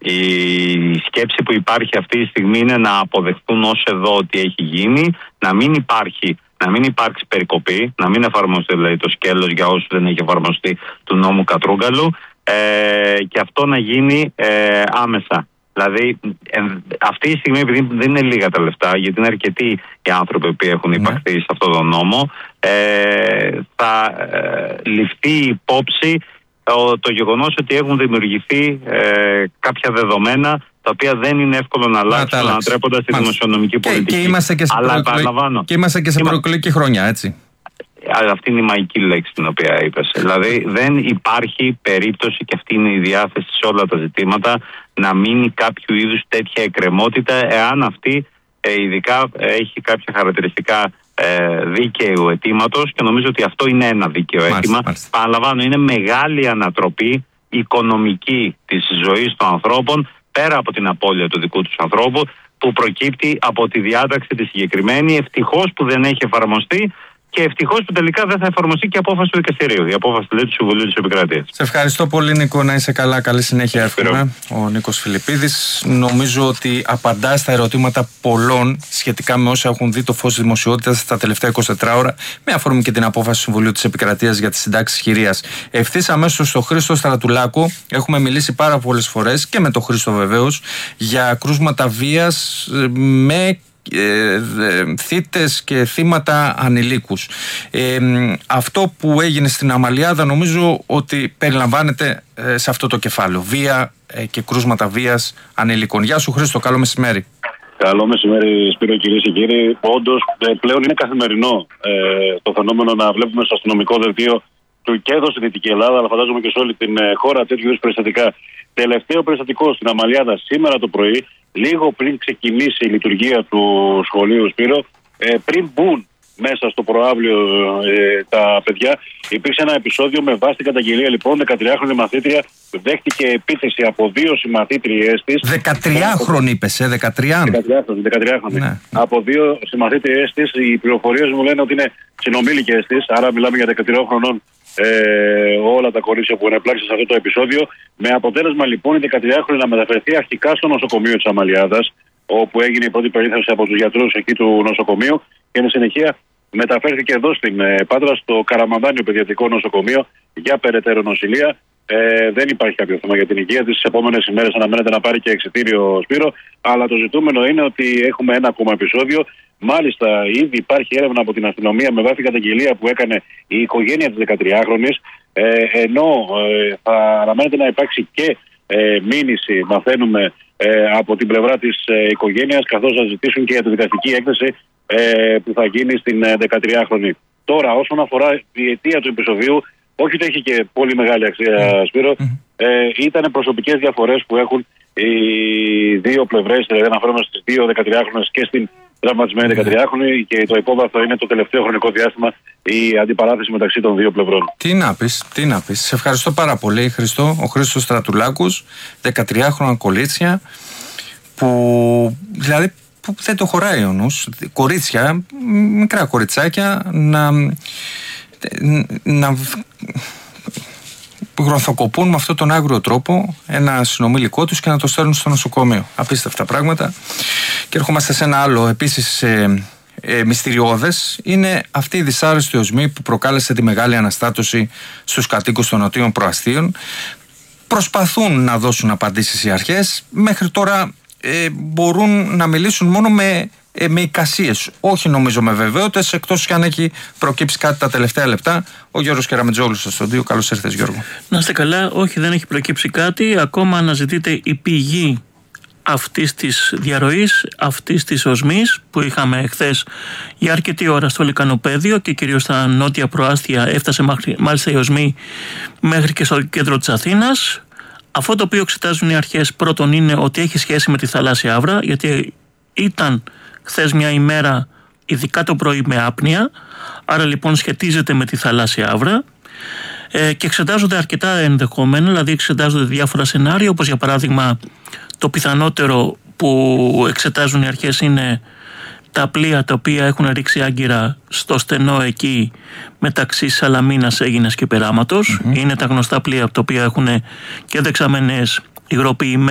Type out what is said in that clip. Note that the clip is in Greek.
Η σκέψη που υπάρχει αυτή τη στιγμή είναι να αποδεχτούν ως εδώ ότι έχει γίνει, να μην υπάρξει περικοπή, να μην εφαρμοστεί δηλαδή το σκέλος για όσους δεν έχει εφαρμοστεί του νόμου Κατρούγκαλου, και αυτό να γίνει άμεσα. Δηλαδή αυτή τη στιγμή, επειδή δεν είναι λίγα τα λεφτά, γιατί είναι αρκετοί οι άνθρωποι που έχουν υπαχθεί σε αυτόν τον νόμο, θα ληφθεί υπόψη το γεγονός ότι έχουν δημιουργηθεί κάποια δεδομένα τα οποία δεν είναι εύκολο να αλλάξουν ανατρέποντας τη δημοσιονομική πολιτική. Και είμαστε και σε προεκλογική χρονιά, έτσι. Αυτή είναι η μαγική λέξη την οποία είπες. Δηλαδή δεν υπάρχει περίπτωση, και αυτή είναι η διάθεση σε όλα τα ζητήματα, να μείνει κάποιο είδους τέτοια εκκρεμότητα, εάν αυτή ειδικά έχει κάποια χαρακτηριστικά δίκαιου αιτήματος, και νομίζω ότι αυτό είναι ένα δίκαιο αίτημα. Παραλαμβάνω, είναι μεγάλη ανατροπή οικονομική της ζωής των ανθρώπων, πέρα από την απώλεια του δικού τους ανθρώπου, που προκύπτει από τη διάταξη τη συγκεκριμένη. Ευτυχώς που δεν έχει εφαρμοστεί, και ευτυχώς που τελικά δεν θα εφαρμοστεί και η απόφαση του δικαστηρίου, η απόφαση του Συμβουλίου της Επικρατείας. Σε ευχαριστώ πολύ, Νίκο. Να είσαι καλά. Καλή συνέχεια, εύχομαι. Ο Νίκος Φιλιππίδης. Νομίζω ότι απαντά στα ερωτήματα πολλών σχετικά με όσα έχουν δει το φως δημοσιότητας τα τελευταία 24 ώρα, με αφορμή και την απόφαση του Συμβουλίου της Επικρατείας για τις συντάξεις χειρίας. Ευθύς αμέσως στο Χρήστο Στρατουλάκο έχουμε μιλήσει πάρα πολλές φορές, και με τον Χρήστο βεβαίως, για κρούσματα βίας με θύτες και θύματα ανηλίκους. Αυτό που έγινε στην Αμαλιάδα νομίζω ότι περιλαμβάνεται σε αυτό το κεφάλαιο. Βία και κρούσματα βίας ανηλίκων. Γεια σου Χρήστο, καλό μεσημέρι. Καλό μεσημέρι Σπύρο, κυρίες και κύριοι. Όντως πλέον είναι καθημερινό το φαινόμενο να βλέπουμε στο αστυνομικό δελτίο του και εδώ στη Δυτική Ελλάδα, αλλά φαντάζομαι και σε όλη την χώρα, τέτοιου είδους περιστατικά. Τελευταίο περιστατικό στην Αμαλιάδα σήμερα το πρωί, λίγο πριν ξεκινήσει η λειτουργία του σχολείου, Σπύρο, πριν μπουν μέσα στο προαύλιο τα παιδιά, υπήρξε ένα επεισόδιο με βάση την καταγγελία. Λοιπόν, 13χρονη μαθήτρια δέχτηκε επίθεση από δύο συμμαθήτριές της. 13χρονη είπες, 13χρονη. Ναι. Από δύο συμμαθήτριές της. Οι πληροφορίες μου λένε ότι είναι συνομήλικες της, άρα μιλάμε για 13 χρονών όλα τα κορίτσια που ενεπλάξαν σε αυτό το επεισόδιο. Με αποτέλεσμα λοιπόν η 13χρονη να μεταφερθεί αρχικά στο νοσοκομείο της Αμαλιάδας, όπου έγινε η πρώτη περίθαλψη από τους γιατρούς εκεί του νοσοκομείου, και εν συνεχεία μεταφέρθηκε εδώ στην Πάτρα, στο Καραμανδάνιο Παιδιατρικό Νοσοκομείο, για περαιτέρω νοσηλεία. Δεν υπάρχει κάποιο θέμα για την υγεία της. Τις επόμενες ημέρες αναμένεται να πάρει και εξιτήριο, Σπύρο. Αλλά το ζητούμενο είναι ότι έχουμε ένα ακόμα επεισόδιο. Μάλιστα, ήδη υπάρχει έρευνα από την αστυνομία με βάση καταγγελία που έκανε η οικογένεια της 13χρονης. Ενώ θα αναμένεται να υπάρξει και μήνυση, μαθαίνουμε, από την πλευρά της οικογένειας, καθώς θα ζητήσουν και για τη δικαστική έκθεση που θα γίνει στην 13χρονη. Τώρα, όσον αφορά η αιτία του επεισοδίου, όχι ότι έχει και πολύ μεγάλη αξία, Σπύρο, ήταν προσωπικές διαφορές που έχουν οι δύο πλευρές, δηλαδή αναφέρομαι στις δύο 13χρονες και στην τραυματισμένη 13χρονη, και το υπόβαθρο είναι το τελευταίο χρονικό διάστημα η αντιπαράθεση μεταξύ των δύο πλευρών. Τι να πεις. Σε ευχαριστώ πάρα πολύ, Χριστό. Ο Χρήστος Στρατουλάκος, 13χρονα κορίτσια που δεν το χωράει ο νους. Κορίτσια, μικρά κοριτσάκια, να γροθοκοπούν με αυτόν τον άγριο τρόπο ένα συνομήλικό τους και να το στέλνουν στο νοσοκομείο. Απίστευτα πράγματα. Και ερχόμαστε σε ένα άλλο επίσης μυστηριώδες. Είναι αυτή η δυσάρεστη οσμή που προκάλεσε τη μεγάλη αναστάτωση στους κατοίκους των νοτίων προαστίων. Προσπαθούν να δώσουν απαντήσεις οι αρχές. Μέχρι τώρα μπορούν να μιλήσουν μόνο με εικασίες, όχι νομίζω με βεβαιότητες, εκτός κι αν έχει προκύψει κάτι τα τελευταία λεπτά. Ο Γιώργος Κεραμετζόγλου στο στούντιο. Καλώς ήρθες, Γιώργο. Να είστε καλά. Όχι, δεν έχει προκύψει κάτι. Ακόμα αναζητείται η πηγή αυτής της διαρροής, αυτής της οσμής που είχαμε χθες για αρκετή ώρα στο Λυκανοπαίδιο και κυρίως στα νότια προάστια. Έφτασε μάλιστα η οσμή μέχρι και στο κέντρο της Αθήνας. Αυτό το οποίο εξετάζουν οι αρχές πρώτον είναι ότι έχει σχέση με τη θαλάσσια άβρα, γιατί ήταν χθες μια ημέρα ειδικά το πρωί με άπνοια, άρα λοιπόν σχετίζεται με τη θαλάσσια άβρα, και εξετάζονται αρκετά ενδεχόμενα, δηλαδή εξετάζονται διάφορα σενάρια, όπως για παράδειγμα το πιθανότερο που εξετάζουν οι αρχές είναι τα πλοία τα οποία έχουν ρίξει άγκυρα στο στενό εκεί μεταξύ Σαλαμίνας, Αίγινας και Περάματος. Είναι τα γνωστά πλοία τα οποία έχουν και δεξαμενές υγροποιημένες